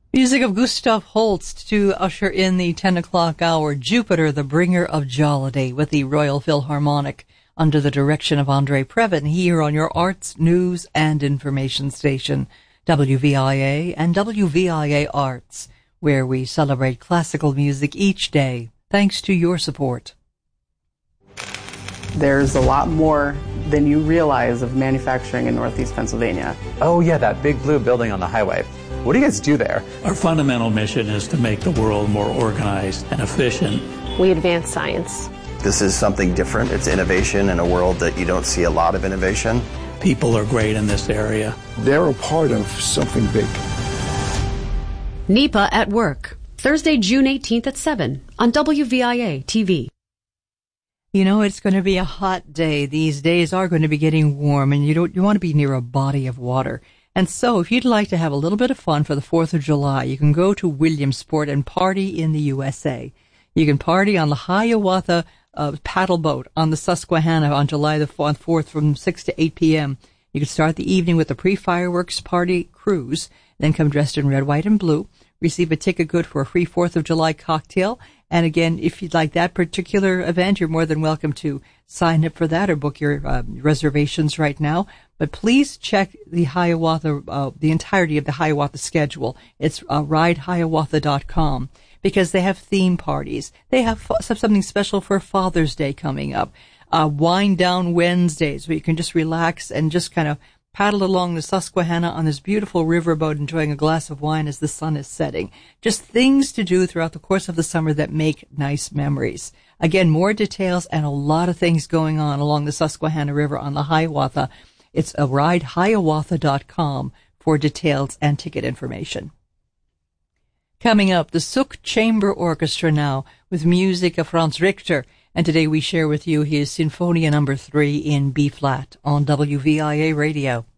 Music of Gustav Holst to usher in the 10 o'clock hour. Jupiter, the bringer of jollity, with the Royal Philharmonic under the direction of Andre Previn, here on your arts, news, and information station, WVIA and WVIA Arts, where we celebrate classical music each day, thanks to your support. There's a lot more than you realize of manufacturing in Northeast Pennsylvania. Oh yeah, that big blue building on the highway. What do you guys do there? Our fundamental mission is to make the world more organized and efficient. We advance science. This is something different. It's innovation in a world that you don't see a lot of innovation. People are great in this area. They're a part of something big. NEPA at Work, Thursday, June 18th at 7 on WVIA TV. You know, it's going to be a hot day. These days are going to be getting warm, and you want to be near a body of water. And so, if you'd like to have a little bit of fun for the 4th of July, you can go to Williamsport and party in the USA. You can party on the Hiawatha paddle boat on the Susquehanna on July the 4th from 6 to 8 p.m. You can start the evening with a pre-fireworks party cruise, then come dressed in red, white, and blue, receive a ticket good for a free 4th of July cocktail. And again, if you'd like that particular event, you're more than welcome to sign up for that or book your reservations right now. But please check the Hiawatha, the entirety of the Hiawatha schedule. It's ridehiawatha.com, because they have theme parties. They have something special for Father's Day coming up. Wind Down Wednesdays, where you can just relax and just kind of paddle along the Susquehanna on this beautiful riverboat, enjoying a glass of wine as the sun is setting. Just things to do throughout the course of the summer that make nice memories. Again, more details and a lot of things going on along the Susquehanna River on the Hiawatha. It's ridehiawatha.com for details and ticket information. Coming up, the Zouk Chamber Orchestra now with music of Franz Richter. And today we share with you his Sinfonia No. 3 in B-flat on WVIA Radio.